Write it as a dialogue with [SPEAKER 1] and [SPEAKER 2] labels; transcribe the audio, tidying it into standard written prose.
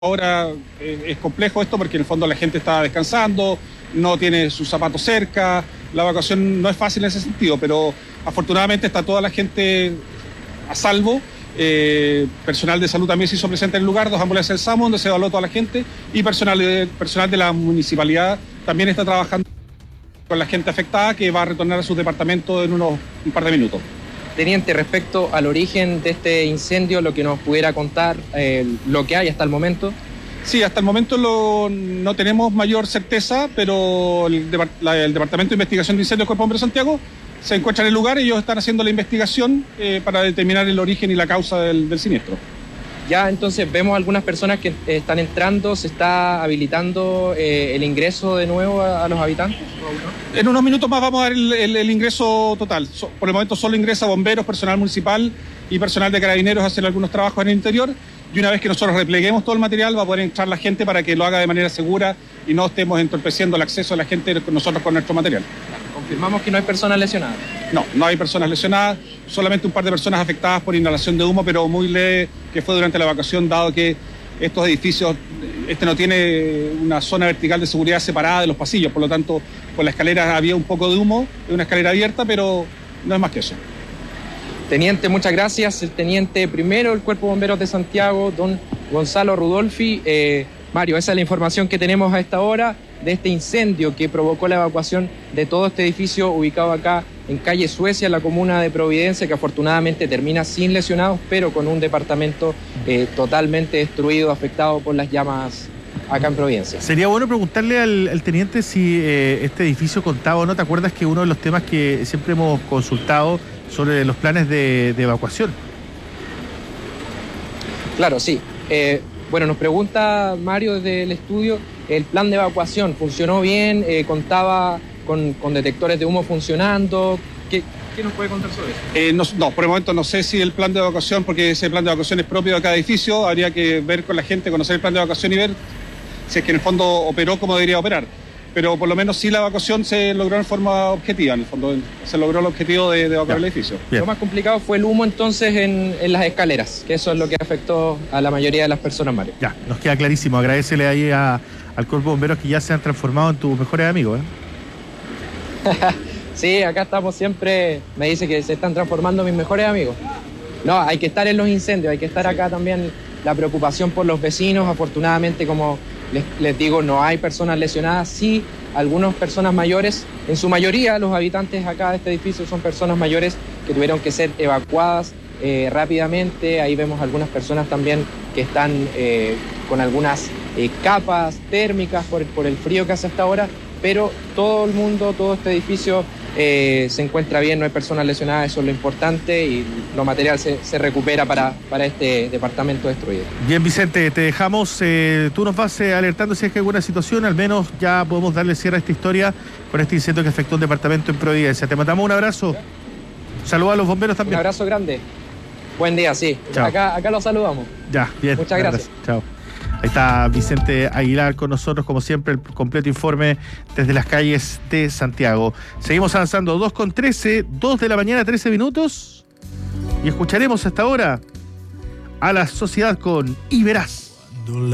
[SPEAKER 1] Ahora es complejo esto porque en el fondo la gente está descansando, no tiene sus zapatos cerca, la evacuación no es fácil en ese sentido, pero afortunadamente está toda la gente a salvo. Personal de salud también se hizo presente en el lugar, 2 ambulancias del SAMU donde se evaluó toda la gente y personal de la municipalidad también está trabajando con la gente afectada que va a retornar a sus departamentos en un par de minutos.
[SPEAKER 2] Teniente, respecto al origen de este incendio, lo que nos pudiera contar, lo que hay hasta el momento.
[SPEAKER 1] Sí, hasta el momento no tenemos mayor certeza, pero el Departamento de Investigación de Incendios del Cuerpo de Bomberos de Santiago se encuentra en el lugar y ellos están haciendo la investigación para determinar el origen y la causa del siniestro.
[SPEAKER 2] Ya, entonces vemos algunas personas que están entrando, se está habilitando el ingreso de nuevo a los habitantes.
[SPEAKER 1] En unos minutos más vamos a dar el ingreso total. Por el momento solo ingresa bomberos, personal municipal y personal de carabineros a hacer algunos trabajos en el interior. Y una vez que nosotros repleguemos todo el material va a poder entrar la gente para que lo haga de manera segura y no estemos entorpeciendo el acceso de la gente nosotros con nuestro material.
[SPEAKER 2] Confirmamos que no hay personas lesionadas.
[SPEAKER 1] No hay personas lesionadas, solamente un par de personas afectadas por inhalación de humo, pero muy leve, que fue durante la evacuación, dado que estos edificios, no tiene una zona vertical de seguridad separada de los pasillos, por lo tanto, por la escalera había un poco de humo, es una escalera abierta, pero no es más que eso.
[SPEAKER 2] Teniente, muchas gracias. El teniente primero del Cuerpo de Bomberos de Santiago, don Gonzalo Rudolfi. Mario, esa es la información que tenemos a esta hora de este incendio que provocó la evacuación de todo este edificio ubicado acá en calle Suecia, en la comuna de Providencia, que afortunadamente termina sin lesionados, pero con un departamento totalmente destruido, afectado por las llamas acá en Providencia.
[SPEAKER 3] Sería bueno preguntarle al teniente si este edificio contaba o no. ¿Te acuerdas que uno de los temas que siempre hemos consultado sobre los planes de evacuación?
[SPEAKER 2] Claro, sí. Bueno, nos pregunta Mario desde el estudio, el plan de evacuación funcionó bien, contaba con detectores de humo funcionando. ¿Qué nos puede contar sobre eso?
[SPEAKER 1] No, por el momento no sé si el plan de evacuación, porque ese plan de evacuación es propio de cada edificio, habría que ver con la gente, conocer el plan de evacuación y ver si es que en el fondo operó como debería operar. Pero por lo menos sí la evacuación se logró en forma objetiva, en el fondo se logró el objetivo de evacuar el edificio.
[SPEAKER 2] Bien. Lo más complicado fue el humo entonces en las escaleras, que eso es lo que afectó a la mayoría de las personas, Mario.
[SPEAKER 3] Ya, nos queda clarísimo. Agradecele ahí al Cuerpo de Bomberos que ya se han transformado en tus mejores amigos,
[SPEAKER 2] Sí, acá estamos siempre, me dice que se están transformando mis mejores amigos. No, hay que estar en los incendios, hay que estar acá también, la preocupación por los vecinos. Afortunadamente, como les digo, no hay personas lesionadas, sí algunas personas mayores, en su mayoría los habitantes acá de este edificio son personas mayores que tuvieron que ser evacuadas rápidamente. Ahí vemos algunas personas también que están con algunas capas térmicas por el frío que hace hasta ahora, pero todo el mundo, todo este edificio se encuentra bien, no hay personas lesionadas, eso es lo importante, y lo material se recupera para este departamento destruido. Bien,
[SPEAKER 3] Vicente, te dejamos, tú nos vas alertando si es que hay alguna situación, al menos ya podemos darle cierre a esta historia con este incendio que afectó un departamento en Providencia. Te mandamos un abrazo, saludos a los bomberos también.
[SPEAKER 2] Un abrazo grande, buen día, sí, acá los saludamos.
[SPEAKER 3] Ya, bien.
[SPEAKER 2] Muchas gracias.
[SPEAKER 3] Chao. Ahí está Vicente Aguilar con nosotros, como siempre, el completo informe desde las calles de Santiago. Seguimos avanzando, 2:13, 2 de la mañana, 13 minutos. Y escucharemos hasta ahora a la sociedad con Y Verás.